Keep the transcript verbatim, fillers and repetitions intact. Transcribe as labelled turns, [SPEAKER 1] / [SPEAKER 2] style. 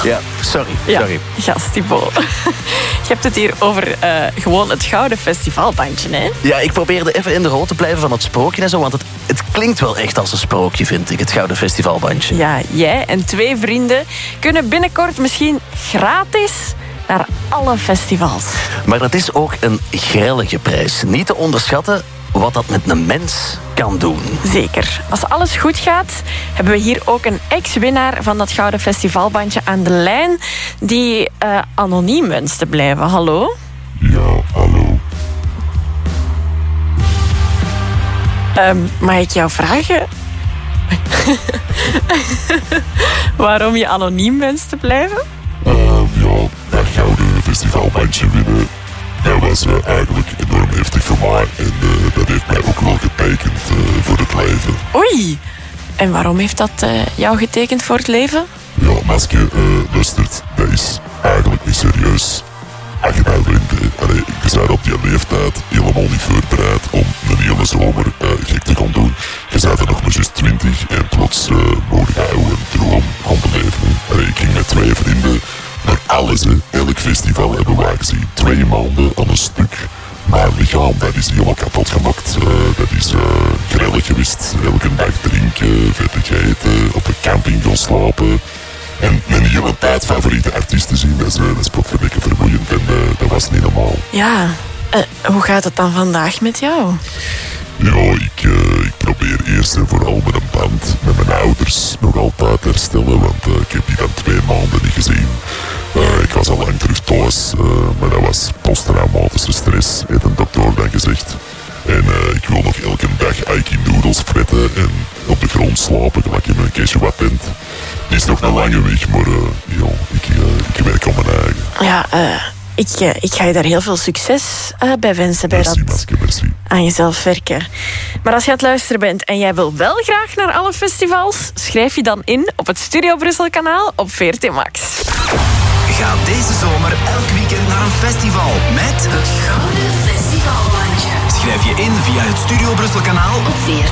[SPEAKER 1] Ja, sorry.
[SPEAKER 2] Ja,
[SPEAKER 1] sorry.
[SPEAKER 2] gast Thibaut. Je hebt het hier over uh, gewoon het Gouden Festivalbandje, hè?
[SPEAKER 1] Ja, ik probeerde even in de rol te blijven van het sprookje en zo, want het, het klinkt wel echt als een sprookje, vind ik, het Gouden Festivalbandje.
[SPEAKER 2] Ja, jij en twee vrienden kunnen binnenkort misschien gratis naar alle festivals.
[SPEAKER 1] Maar dat is ook een grillige prijs. Niet te onderschatten wat dat met een mens kan doen.
[SPEAKER 2] Zeker. Als alles goed gaat, hebben we hier ook een ex-winnaar van dat Gouden Festivalbandje aan de lijn die uh, anoniem wenst te blijven. Hallo?
[SPEAKER 3] Ja, hallo.
[SPEAKER 2] Um, mag ik jou vragen waarom je anoniem wenst te blijven?
[SPEAKER 3] Uh, ja, dat Gouden Festivalbandje winnen, dat was uh, eigenlijk enorm heftig voor mij. En uh, dat heeft mij ook wel getekend uh, voor het leven.
[SPEAKER 2] Oei! En waarom heeft dat uh, jou getekend voor het leven?
[SPEAKER 3] Ja, maar als je uh, luistert, dat is eigenlijk niet serieus. Als je nou wint, allee, je bent op die leeftijd helemaal niet voorbereid om een hele zomer uh, gek te gaan doen. Je bent er nog maar juist twintig en plots uh, mogen jou een droom gaan beleven. Allee, ik ging met twee vrienden naar alles, hè. Elk festival hebben wij gezien. Twee maanden aan een stuk. Mijn lichaam, dat is helemaal kapot gemaakt. Uh, dat is uh, grillig geweest. Elke dag drinken, vettig eten, op een camping gaan slapen. En mijn hele tijd favoriete artiesten zien, dat is, uh, dat is potverdikke vermoeiend en uh, dat was niet normaal.
[SPEAKER 2] Ja, uh, hoe gaat het dan vandaag met jou?
[SPEAKER 3] Ja, ik, uh, ik probeer eerst en vooral met een band met mijn ouders nog altijd te herstellen, want uh, ik heb die dan twee maanden niet gezien. Uh, ik was al lang terug thuis, uh, maar dat was posttraumatische stress, heeft een dokter dan gezegd. En uh, ik wil nog elke dag Aiki noodles fretten en op de grond slapen, gelijk in mijn cashew tent. Het is nog een lange weg, maar uh, ja, ik, uh, ik werk aan mijn eigen.
[SPEAKER 2] Ja, uh, ik, uh, ik ga je daar heel veel succes uh, bij wensen. Bij
[SPEAKER 3] merci,
[SPEAKER 2] dat
[SPEAKER 3] maske, merci.
[SPEAKER 2] aan jezelf werken. Maar als je aan het luisteren bent en jij wil wel graag naar alle festivals, schrijf je dan in op het Studio Brussel kanaal op V R T Max.
[SPEAKER 4] Ga deze zomer elk weekend naar een festival met
[SPEAKER 5] het Gouden Festivalbandje.
[SPEAKER 4] Schrijf je in via het Studio Brussel kanaal
[SPEAKER 5] op V R